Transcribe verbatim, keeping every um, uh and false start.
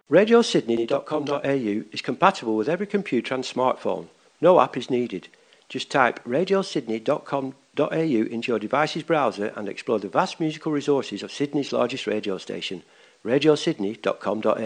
radio sydney dot com dot a u is compatible with every computer and smartphone. No app is needed. Just type radio sydney dot com dot a u into your device's browser and explore the vast musical resources of Sydney's largest radio station, radio sydney dot com dot a u.